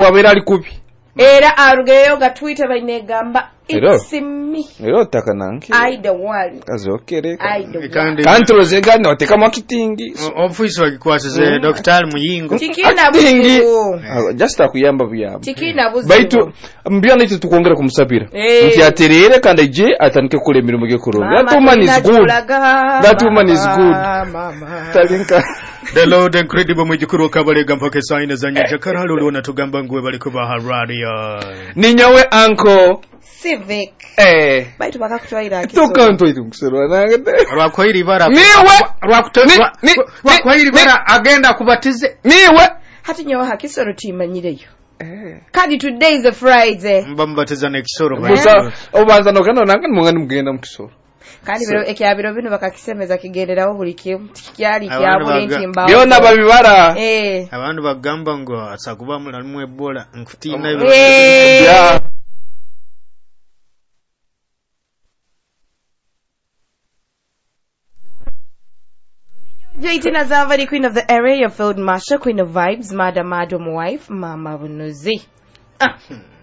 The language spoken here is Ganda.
abera ali kubi era arugeyo ga Twitter bainegamba it's me ero takananki I the one kazokere kandi control zegana oteka makitingi office wakikwasize Dr. Muyingo chikina buzibu just akuyamba buyamba chikina buzibu baitu mbyana itu tukongera kumusabira nti aterere kandi je atanike kule mirimo ge kuronga that woman is good talinka the Lord incredible mujikuru kabalega mpaka saina zanya jakaralo lona tugamba ngwe bali kuba radio ninyawe uncle Civic baitu bakakutwaira akiso tukanto itu kusero nangate rwakoiri bara rwakoiri bara agenda kubatize niwe hati nyawe hakisoro timanyireyo kadi today is a Friday mbambatiza ne kisoro musa obanza no kana nanga mungani mugenda mukisoro kandi biro ekyabiro bino bakakisemeza kigenderaho buli kimu kyali kyabule ntimba byona babibara abantu bagamba ngo asakuba mulamu ebola nkutina ya Jaitina Zavari, queen of the area, field marsha, queen of vibes, madam wife, mama Vunuzi.